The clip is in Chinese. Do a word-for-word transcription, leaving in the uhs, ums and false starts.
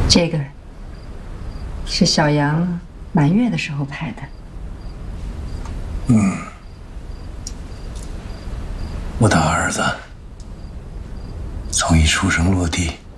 这个是小杨满月的时候拍的。 嗯，我的儿子从一出生落地